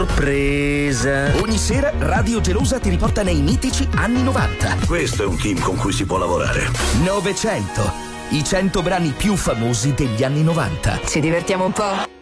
Sorpresa. Ogni sera Radio Gelosa ti riporta nei mitici anni 90. Questo è un team con cui si può lavorare. 900. I 100 brani più famosi degli anni 90. Ci divertiamo un po'?